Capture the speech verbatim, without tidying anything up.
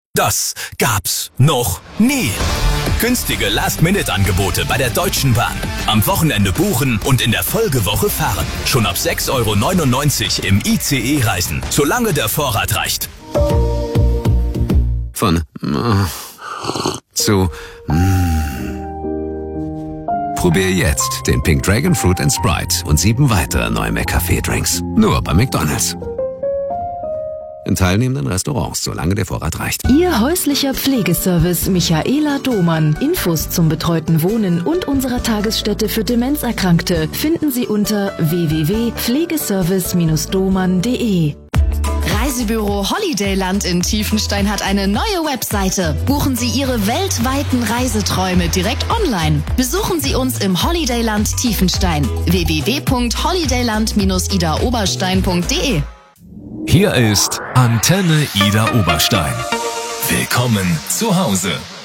Das gab's noch nie. Günstige Last-Minute-Angebote bei der Deutschen Bahn. Am Wochenende buchen und in der Folgewoche fahren. Schon ab sechs Euro neunundneunzig im I C E reisen, solange der Vorrat reicht. Von äh, zu mm. Probier jetzt den Pink Dragon Fruit and Sprite und sieben weitere neue McCafé-Drinks. Nur bei McDonald's. In teilnehmenden Restaurants, solange der Vorrat reicht. Ihr häuslicher Pflegeservice Michaela Domann. Infos zum betreuten Wohnen und unserer Tagesstätte für Demenzerkrankte finden Sie unter w w w punkt pflegeservice Bindestrich domann punkt de. Reisebüro Holidayland in Tiefenstein hat eine neue Webseite. Buchen Sie Ihre weltweiten Reiseträume direkt online. Besuchen Sie uns im Holidayland Tiefenstein. w w w punkt holidayland Bindestrich ida oberstein punkt de. Hier ist Antenne Ida Oberstein. Willkommen zu Hause.